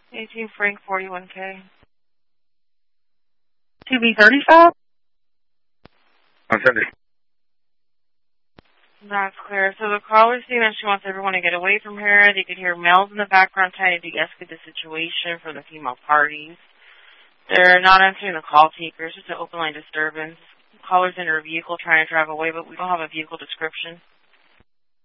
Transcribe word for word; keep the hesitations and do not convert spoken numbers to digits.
eighteen Frank, forty-one K. two B thirty-five? On Sunday. That's clear. So the caller's saying that she wants everyone to get away from her. They could hear males in the background trying to de-escalate the situation from the female parties. They're not answering the call takers. It's an open line disturbance. The caller's in her vehicle trying to drive away, but we don't have a vehicle description.